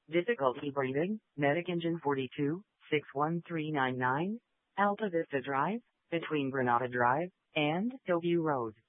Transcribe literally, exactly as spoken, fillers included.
Difficulty breathing, Medic Engine forty-two, six one three nine nine, Alta Vista Drive, between Granada Drive and Hillview Road.